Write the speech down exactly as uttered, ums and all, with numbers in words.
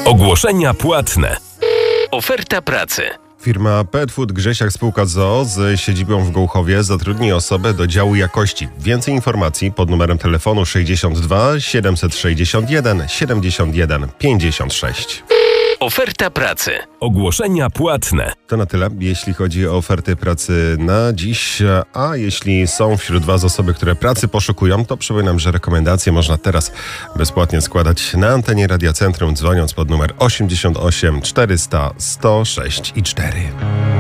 Ogłoszenia płatne. Oferta pracy. Firma Pet Food Grzesiak Spółka z o o z siedzibą w Gołchowie zatrudni osobę do działu jakości. Więcej informacji pod numerem telefonu sześćdziesiąt dwa siedemset sześćdziesiąt jeden siedemdziesiąt jeden pięćdziesiąt sześć. Oferta pracy. Ogłoszenia płatne. To na tyle, jeśli chodzi o oferty pracy na dziś. A jeśli są wśród Was osoby, które pracy poszukują, to przypominam, że rekomendacje można teraz bezpłatnie składać na antenie Radia Centrum, dzwoniąc pod numer osiemdziesiąt osiem czterysta sto sześć i cztery.